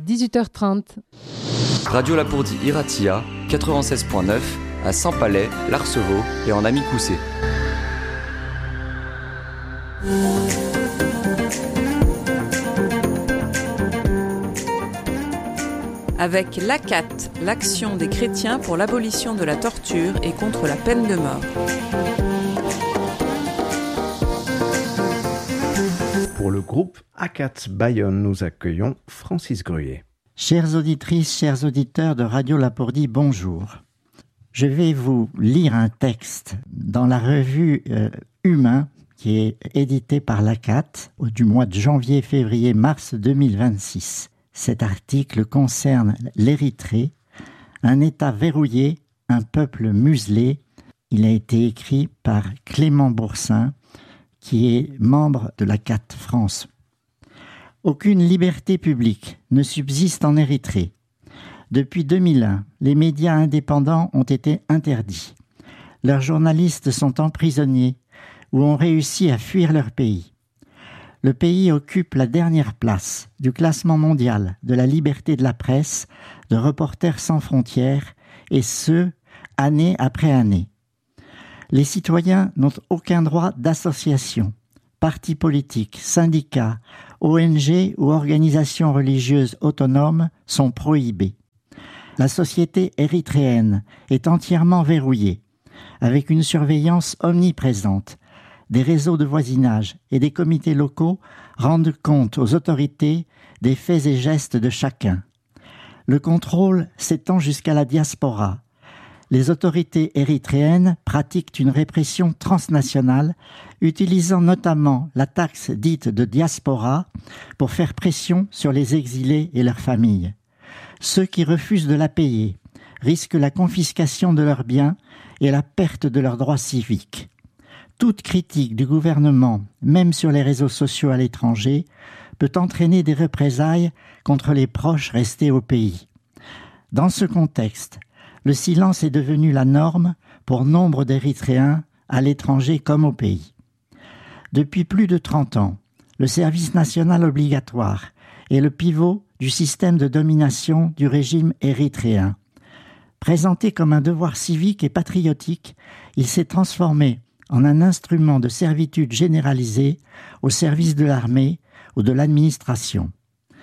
18h30. Radio Lapourdie Iratia, 96.9, à Saint-Palais, l'Arceveau et en Amicoussé. Avec l'ACAT, l'action des chrétiens pour l'abolition de la torture et contre la peine de mort. Pour le groupe ACAT Bayonne, nous accueillons Francis Gruyer. Chères auditrices, chers auditeurs de Radio Lapourdie, bonjour. Je vais vous lire un texte dans la revue Humain, qui est éditée par l'ACAT du mois de janvier, février, mars 2026. Cet article concerne l'Érythrée, un État verrouillé, un peuple muselé. Il a été écrit par Clément Boursin, qui est membre de l'ACAT France. Aucune liberté publique ne subsiste en Érythrée. Depuis 2001, les médias indépendants ont été interdits. Leurs journalistes sont emprisonnés ou ont réussi à fuir leur pays. Le pays occupe la dernière place du classement mondial de la liberté de la presse de Reporters sans frontières, et ce, année après année. Les citoyens n'ont aucun droit d'association. Partis politiques, syndicats, ONG ou organisations religieuses autonomes sont prohibés. La société érythréenne est entièrement verrouillée, avec une surveillance omniprésente. Des réseaux de voisinage et des comités locaux rendent compte aux autorités des faits et gestes de chacun. Le contrôle s'étend jusqu'à la diaspora. Les autorités érythréennes pratiquent une répression transnationale, utilisant notamment la taxe dite de diaspora pour faire pression sur les exilés et leurs familles. Ceux qui refusent de la payer risquent la confiscation de leurs biens et la perte de leurs droits civiques. Toute critique du gouvernement, même sur les réseaux sociaux à l'étranger, peut entraîner des représailles contre les proches restés au pays. Dans ce contexte, le silence est devenu la norme pour nombre d'Érythréens à l'étranger comme au pays. Depuis plus de 30 ans, le service national obligatoire est le pivot du système de domination du régime érythréen. Présenté comme un devoir civique et patriotique, il s'est transformé en un instrument de servitude généralisée au service de l'armée ou de l'administration.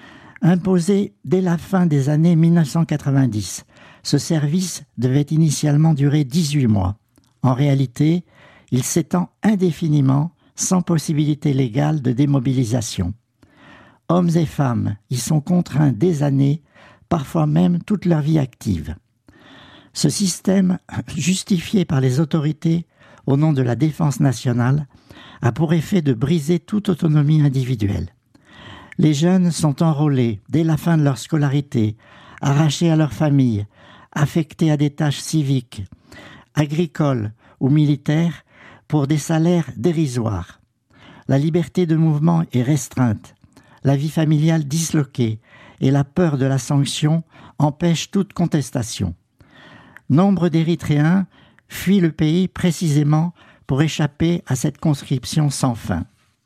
Imposé dès la fin des années 1990, ce service devait initialement durer 18 mois. En réalité, il s'étend indéfiniment sans possibilité légale de démobilisation. Hommes et femmes y sont contraints des années, parfois même toute leur vie active. Ce système, justifié par les autorités au nom de la défense nationale, a pour effet de briser toute autonomie individuelle. Les jeunes sont enrôlés dès la fin de leur scolarité, arrachés à leur famille, affectés à des tâches civiques, agricoles ou militaires pour des salaires dérisoires. La liberté de mouvement est restreinte, la vie familiale disloquée et la peur de la sanction empêchent toute contestation. Nombre d'Érythréens fuient le pays précisément pour échapper à cette conscription sans fin.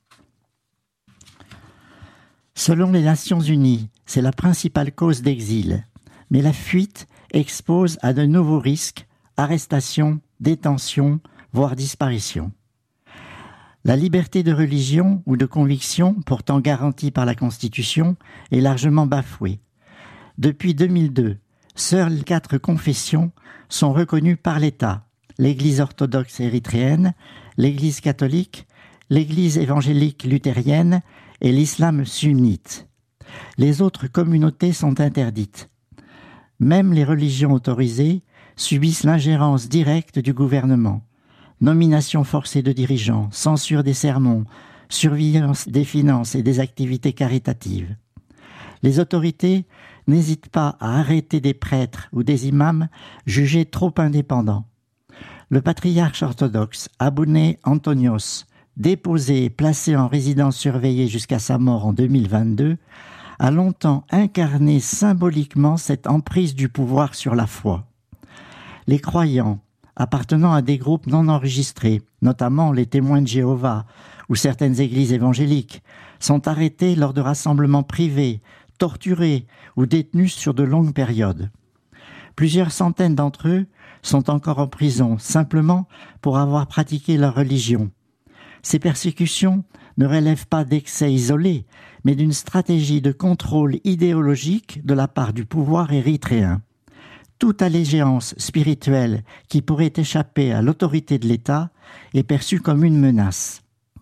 Selon les Nations Unies, c'est la principale cause d'exil, mais la fuite expose à de nouveaux risques, arrestations, détentions, voire disparitions. La liberté de religion ou de conviction, pourtant garantie par la Constitution, est largement bafouée. Depuis 2002, seules 4 confessions sont reconnues par l'État: l'Église orthodoxe érythréenne, l'Église catholique, l'Église évangélique luthérienne et l'islam sunnite. Les autres communautés sont interdites. Même les religions autorisées subissent l'ingérence directe du gouvernement. Nomination forcée de dirigeants, censure des sermons, surveillance des finances et des activités caritatives. Les autorités n'hésitent pas à arrêter des prêtres ou des imams jugés trop indépendants. Le patriarche orthodoxe Abouné Antonios, déposé et placé en résidence surveillée jusqu'à sa mort en 2022, a longtemps incarné symboliquement cette emprise du pouvoir sur la foi. Les croyants, appartenant à des groupes non enregistrés, notamment les témoins de Jéhovah ou certaines églises évangéliques, sont arrêtés lors de rassemblements privés, torturés ou détenus sur de longues périodes. Plusieurs centaines d'entre eux sont encore en prison, simplement pour avoir pratiqué leur religion. Ces persécutions ne relèvent pas d'excès isolés, mais d'une stratégie de contrôle idéologique de la part du pouvoir érythréen. Toute allégeance spirituelle qui pourrait échapper à l'autorité de l'État est perçue comme une menace.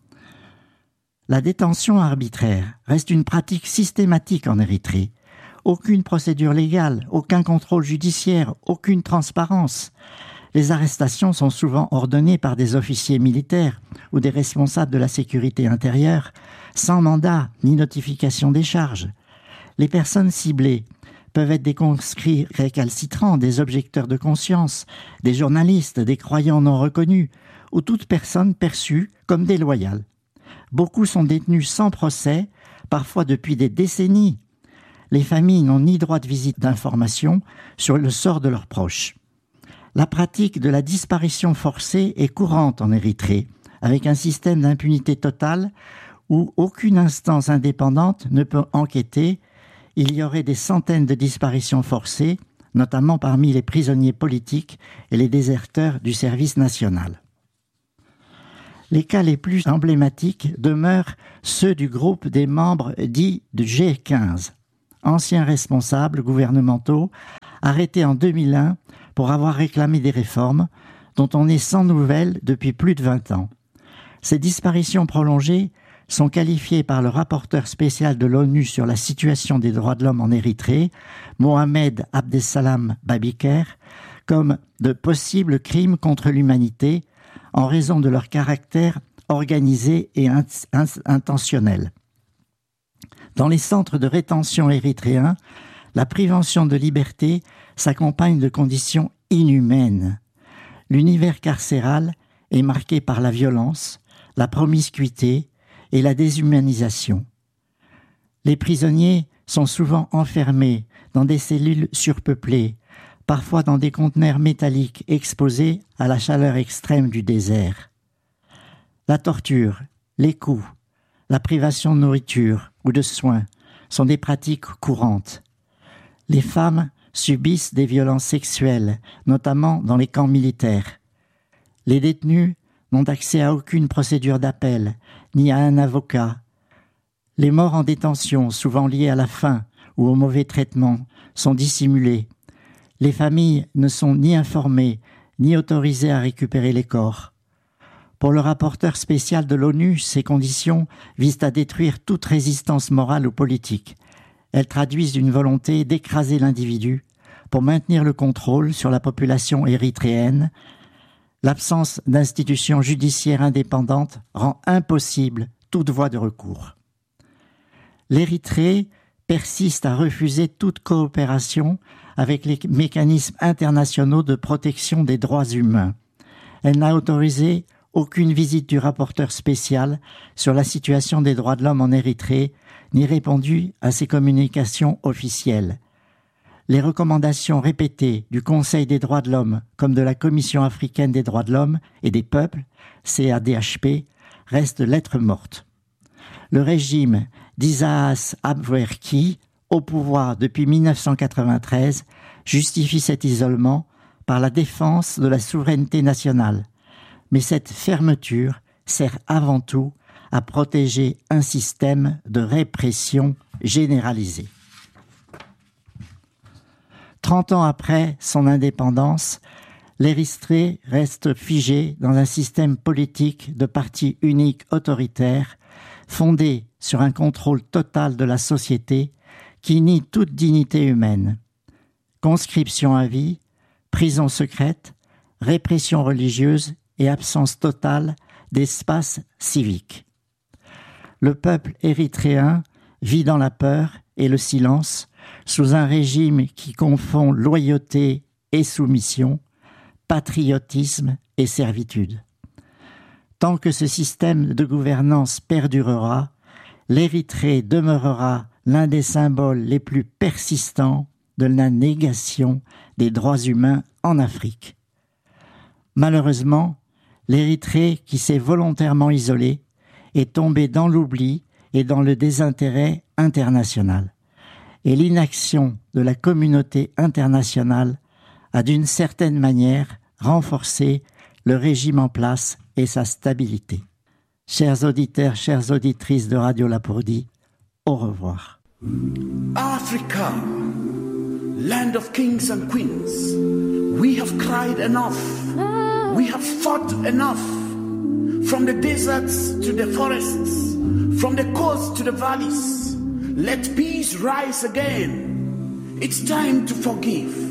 La détention arbitraire reste une pratique systématique en Érythrée. Aucune procédure légale, aucun contrôle judiciaire, aucune transparence. Les arrestations sont souvent ordonnées par des officiers militaires ou des responsables de la sécurité intérieure, sans mandat ni notification des charges. Les personnes ciblées peuvent être des conscrits récalcitrants, des objecteurs de conscience, des journalistes, des croyants non reconnus, ou toute personne perçue comme déloyale. Beaucoup sont détenus sans procès, parfois depuis des décennies. Les familles n'ont ni droit de visite d'information sur le sort de leurs proches. La pratique de la disparition forcée est courante en Érythrée, avec un système d'impunité totale où aucune instance indépendante ne peut enquêter. Il y aurait des centaines de disparitions forcées, notamment parmi les prisonniers politiques et les déserteurs du service national. Les cas les plus emblématiques demeurent ceux du groupe des membres dits du G15, anciens responsables gouvernementaux arrêtés en 2001 pour avoir réclamé des réformes dont on est sans nouvelles depuis plus de 20 ans. Ces disparitions prolongées sont qualifiées par le rapporteur spécial de l'ONU sur la situation des droits de l'homme en Érythrée, Mohamed Abdessalam Babiker, comme de possibles crimes contre l'humanité en raison de leur caractère organisé et intentionnel. Dans les centres de rétention érythréens, la privation de liberté s'accompagne de conditions inhumaines. L'univers carcéral est marqué par la violence, la promiscuité et la déshumanisation. Les prisonniers sont souvent enfermés dans des cellules surpeuplées, parfois dans des conteneurs métalliques exposés à la chaleur extrême du désert. La torture, les coups, la privation de nourriture ou de soins sont des pratiques courantes. Les femmes subissent des violences sexuelles, notamment dans les camps militaires. Les détenus n'ont accès à aucune procédure d'appel, ni à un avocat. Les morts en détention, souvent liées à la faim ou au mauvais traitement, sont dissimulées. Les familles ne sont ni informées, ni autorisées à récupérer les corps. Pour le rapporteur spécial de l'ONU, ces conditions visent à détruire toute résistance morale ou politique. Elles traduisent une volonté d'écraser l'individu pour maintenir le contrôle sur la population érythréenne. L'absence d'institutions judiciaires indépendantes rend impossible toute voie de recours. L'Érythrée persiste à refuser toute coopération avec les mécanismes internationaux de protection des droits humains. Elle n'a autorisé aucune visite du rapporteur spécial sur la situation des droits de l'homme en Érythrée, ni répondu à ses communications officielles. Les recommandations répétées du Conseil des droits de l'homme comme de la Commission africaine des droits de l'homme et des peuples, CADHP, restent lettres mortes. Le régime d'Isaias Afwerki, au pouvoir depuis 1993, justifie cet isolement par la défense de la souveraineté nationale. Mais cette fermeture sert avant tout à protéger un système de répression généralisée. 30 ans après son indépendance, l'Érythrée reste figée dans un système politique de parti unique autoritaire, fondé sur un contrôle total de la société qui nie toute dignité humaine. Conscription à vie, prison secrète, répression religieuse et absence totale d'espace civique. Le peuple érythréen vit dans la peur et le silence, sous un régime qui confond loyauté et soumission, patriotisme et servitude. Tant que ce système de gouvernance perdurera, l'Érythrée demeurera l'un des symboles les plus persistants de la négation des droits humains en Afrique. Malheureusement, l'Érythrée, qui s'est volontairement isolée, est tombée dans l'oubli et dans le désintérêt international. et l'inaction de la communauté internationale a d'une certaine manière renforcé le régime en place et sa stabilité. Chers auditeurs, chères auditrices de Radio Lapourdie, au revoir. Africa, land of kings and queens, we have cried enough, we have fought enough, from the deserts to the forests, from the coasts to the valleys. Let peace rise again. It's time to forgive.